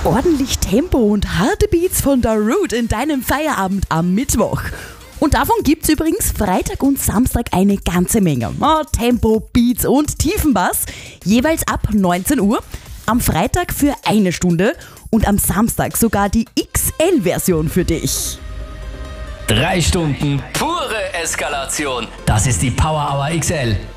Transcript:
Ordentlich Tempo und harte Beats von Darude in deinem Feierabend am Mittwoch. Und davon gibt's übrigens Freitag und Samstag eine ganze Menge. Tempo, Beats und Tiefenbass, jeweils ab 19 Uhr. Am Freitag für 1 Stunde und am Samstag sogar die XL-Version für dich. 3 Stunden pure Eskalation. Das ist die Power Hour XL.